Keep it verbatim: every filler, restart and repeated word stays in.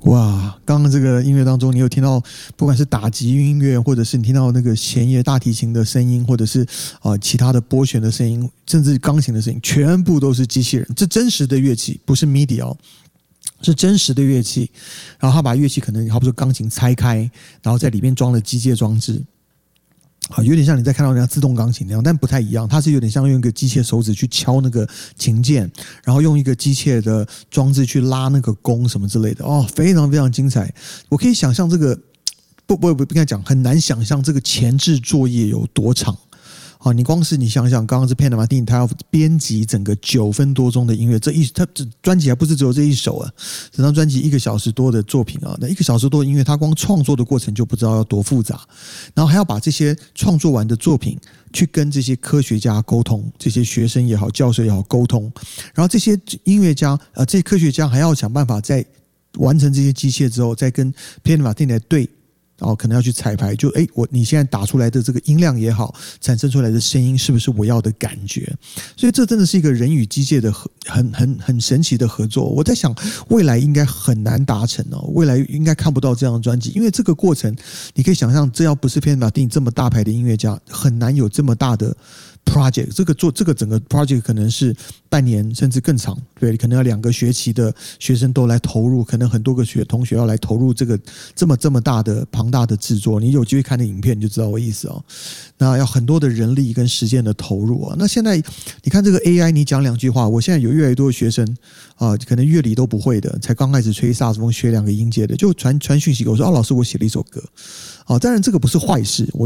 哇，刚刚这个音乐当中，你有听到不管是打击音乐，或者是你听到那个弦乐大提琴的声音，或者是啊、呃、其他的拨弦的声音，甚至钢琴的声音，全部都是机器人。这真实的乐器，不是 M I D I 哦，是真实的乐器。然后他把乐器可能，好比说钢琴拆开，然后在里面装了机械装置。啊，有点像你在看到人家自动钢琴那样，但不太一样。它是有点像用一个机械手指去敲那个琴键，然后用一个机械的装置去拉那个弓什么之类的。哦，非常非常精彩。我可以想象这个，不不不，不应该讲，很难想象这个前置作业有多长。好，你光是你想想，刚刚是 Piano Martini， 他要编辑整个九分多钟的音乐，这一他这专辑还不是只有这一首啊，整张专辑一个小时多的作品啊，那一个小时多的音乐，他光创作的过程就不知道要多复杂，然后还要把这些创作完的作品去跟这些科学家沟通，这些学生也好，教授也好沟通，然后这些音乐家呃，这些科学家还要想办法在完成这些机械之后，再跟 Piano Martini 来对。哦，可能要去彩排，就哎，我你现在打出来的这个音量也好，产生出来的声音是不是我要的感觉？所以这真的是一个人与机械的很很很神奇的合作。我在想，未来应该很难达成哦，未来应该看不到这样的专辑，因为这个过程，你可以想象，这要不是 Piano Martini 这么大牌的音乐家，很难有这么大的 project。这个做这个整个 project 可能是半年甚至更长，对，可能要两个学期的学生都来投入，可能很多个学同学要来投入这个这么这么大的庞大的制作。你有机会看的影片你就知道我意思哦。那要很多的人力跟时间的投入啊。那现在你看这个 A I， 你讲两句话，我现在有越来越多的学生啊、呃，可能乐理都不会的，才刚开始吹萨克斯风学两个音阶的，就传传讯息给我说，哦，老师我写了一首歌。哦，当然这个不是坏事，我